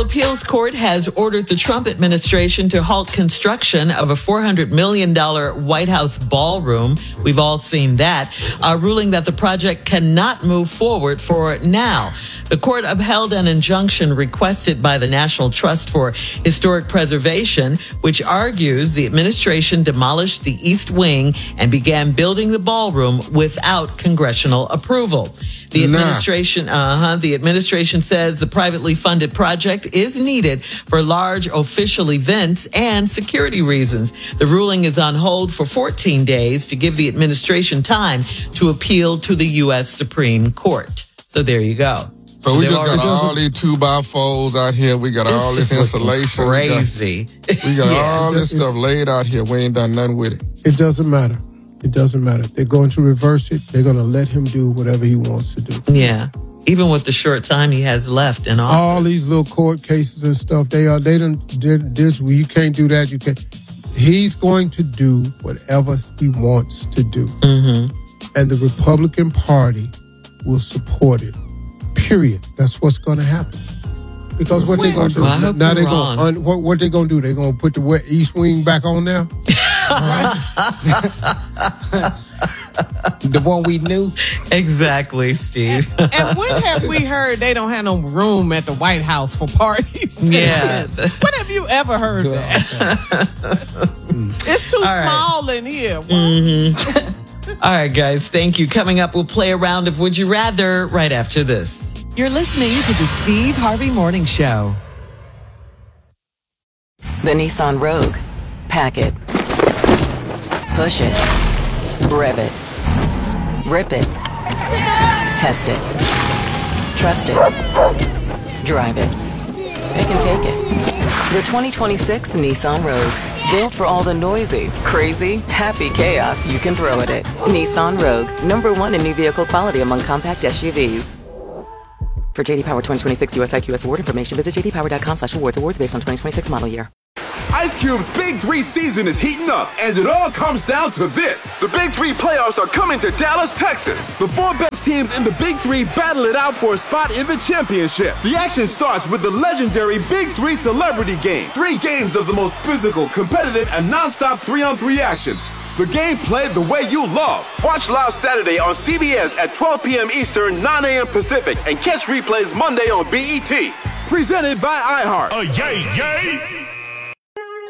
Appeals Court has ordered the Trump administration to halt construction of a $400 million White House ballroom. We've all seen that, ruling that the project cannot move forward for now. The court upheld an injunction requested by the National Trust for Historic Preservation, which argues the administration demolished the East Wing and began building the ballroom without congressional approval. The administration says the privately funded project is needed for large official events and security reasons. The ruling is on hold for 14 days to give the administration time to appeal to the U.S. Supreme Court. So there you go. So we just got all these 2x4s out here. We got all this insulation. Crazy. We got all this stuff laid out here. We ain't done nothing with it. It doesn't matter. It doesn't matter. They're going to reverse it. They're going to let him do whatever he wants to do. Yeah. Even with the short time he has left in office. All these little court cases and stuff, you can't do that. You can't. He's going to do whatever he wants to do. Mm-hmm. And the Republican Party will support it. Period. That's what's going to happen. Because what they're going to do now, they're going what they're going to do? They're going to put the East Wing back on there. The one we knew. Exactly, Steve. And when have we heard they don't have no room at the White House for parties? Yeah. When have you ever heard that? It's too small in here. Mm-hmm. All right, guys. Thank you. Coming up, we'll play a round of Would You Rather right after this. You're listening to the Steve Harvey Morning Show. The Nissan Rogue. Pack it. Push it. Rev it. Rip it. Test it. Trust it. Drive it. Pick and take it. The 2026 Nissan Rogue. Built for all the noisy, crazy, happy chaos you can throw at it. Nissan Rogue. #1 in new vehicle quality among compact SUVs. For JD Power 2026 US IQS award information, visit jdpower.com/awards. Awards based on 2026 model year. Ice Cube's Big 3 season is heating up, and it all comes down to this. The Big 3 playoffs are coming to Dallas, Texas. The 4 best teams in the Big 3 battle it out for a spot in the championship. The action starts with the legendary Big 3 Celebrity Game. 3 games of the most physical, competitive, and non-stop 3-on-3 action. The game played the way you love. Watch live Saturday on CBS at 12 p.m. Eastern, 9 a.m. Pacific, and catch replays Monday on BET. Presented by iHeart. Yay, yay!